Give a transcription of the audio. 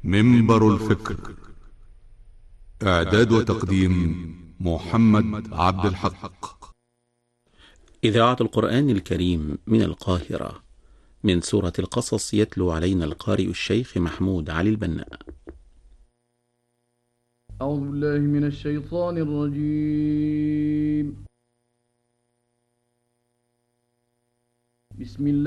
منبر الفكر. إعداد وتقديم محمد عبد الحق. إذاعة القرآن الكريم من القاهرة، من سورة القصص، يتلو علينا القارئ الشيخ محمود علي البناء. أعوذ بالله من الشيطان الرجيم. بسم الله